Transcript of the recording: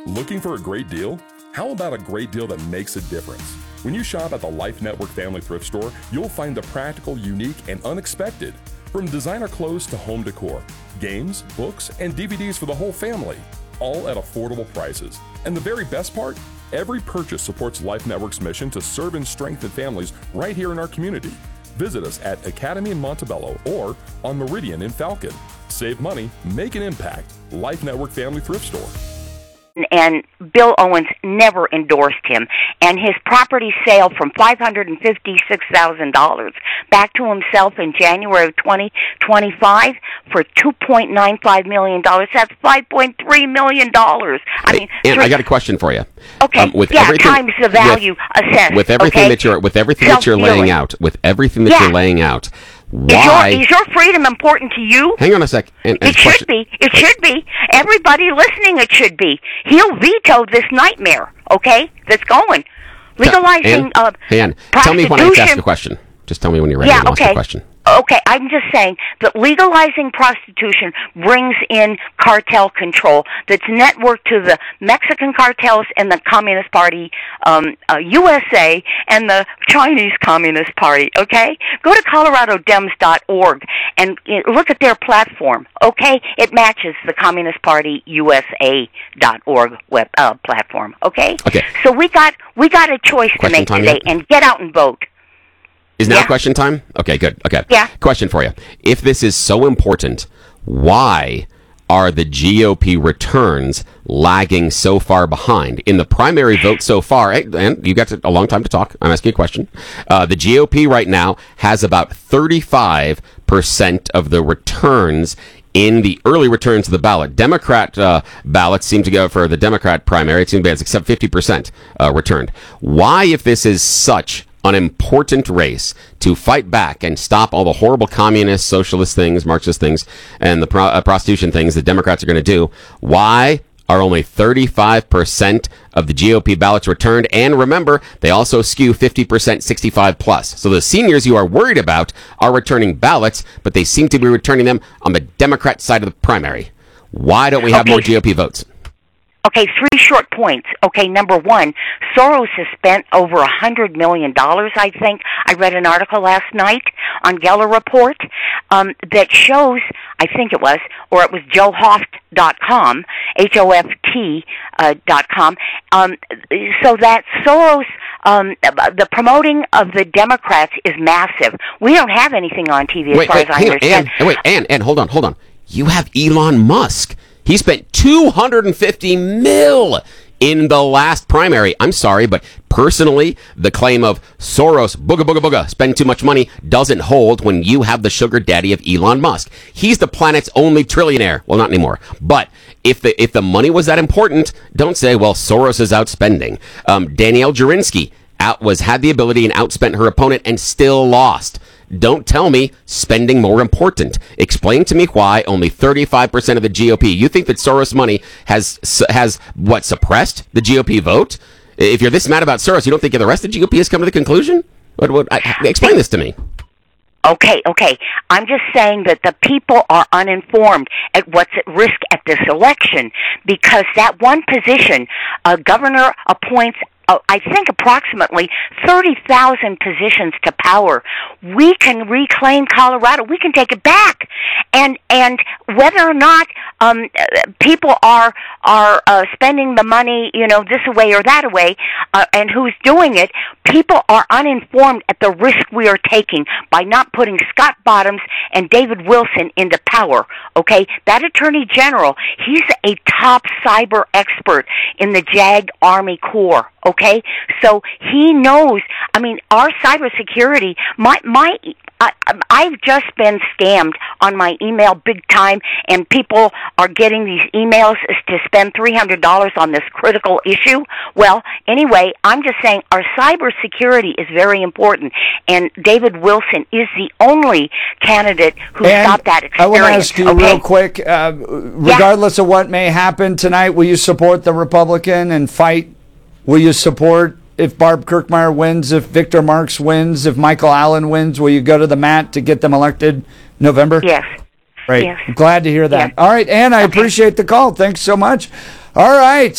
Looking for a great deal? How about a great deal that makes a difference? When you shop at the Life Network Family Thrift Store, you'll find the practical, unique, and unexpected. From designer clothes to home decor, games, books, and DVDs for the whole family, all at affordable prices. And the very best part? Every purchase supports Life Network's mission to serve and strengthen families right here in our community. Visit us at Academy in Montebello or on Meridian in Falcon. Save money, make an impact. Life Network Family Thrift Store. And Bill Owens never endorsed him. And his property sale from $556,000 back to himself in January of 2025 for $2.95 million. That's $5.3 million. I mean, I got a question for you. Okay, times the value assessed. With everything that you're laying out, you're laying out. Why? Is your freedom important to you? Hang on a sec. It should be. It should be. Everybody listening, it should be. He'll veto this nightmare, okay, that's going. Legalizing Ann, tell me when I ask the question. Just tell me when you're ready to ask the question. Okay, I'm just saying that legalizing prostitution brings in cartel control that's networked to the Mexican cartels and the Communist Party, USA, and the Chinese Communist Party, okay? Go to coloradodems.org and look at their platform, okay? It matches the Communist Party USA.org web platform, okay? Okay. So we got a choice to make today, and get out and vote. Is now question time? Okay, good. Okay. Yeah. Question for you. If this is so important, why are the GOP returns lagging so far behind? In the primary vote so far, and you got a long time to talk. I'm asking you a question. The GOP right now has about 35% of the returns in the early returns of the ballot. Democrat ballots seem to go for the Democrat primary. It seems bad. It's except 50% returned. Why, if this is such an important race to fight back and stop all the horrible communist, socialist things, Marxist things, and the prostitution things that Democrats are going to do, why are only 35% of the GOP ballots returned? And remember, they also skew 50% 65 plus. So the seniors you are worried about are returning ballots, but they seem to be returning them on the Democrat side of the primary. Why don't we have more GOP votes? Okay, 3 short points. Okay, number one, Soros has spent over $100 million, I think. I read an article last night on Geller Report that shows, I think it was joehoft.com, HOFT.com, so that Soros, the promoting of the Democrats is massive. We don't have anything on TV as far as I understand. Ann, hold on. You have Elon Musk. He spent $250 million in the last primary. I'm sorry, but personally, the claim of Soros, booga, booga, booga, spend too much money doesn't hold when you have the sugar daddy of Elon Musk. He's the planet's only trillionaire. Well, not anymore. But if the money was that important, don't say, well, Soros is outspending. Danielle Jurinsky had the ability and outspent her opponent and still lost. Don't tell me spending more important. Explain to me why only 35% of the GOP. You think that Soros money has suppressed the GOP vote? If you're this mad about Soros, you don't think the rest of the GOP has come to the conclusion? Explain this to me. Okay. I'm just saying that the people are uninformed at what's at risk at this election, because that one position, a governor appoints I think approximately 30,000 positions to power. We can reclaim Colorado. We can take it back. And whether or not people are spending the money, this way or that way, and who's doing it, people are uninformed at the risk we are taking by not putting Scott Bottoms and David Wilson into power. Okay, that Attorney General, he's a top cyber expert in the JAG Army Corps. Okay, so he knows. I mean, our cybersecurity. I've just been scammed on my email big time, and people are getting these emails to spend $300 on this critical issue. Well, anyway, I'm just saying our cybersecurity is very important, and David Wilson is the only candidate who stopped that experience. I want to ask you real quick, regardless of what may happen tonight, will you support the Republican and fight? Will you support if Barb Kirkmeyer wins, if Victor Marx wins, if Michael Allen wins? Will you go to the mat to get them elected November? Yes. Right. Yes. Glad to hear that. Yes. All right, Ann, I appreciate the call. Thanks so much. All right.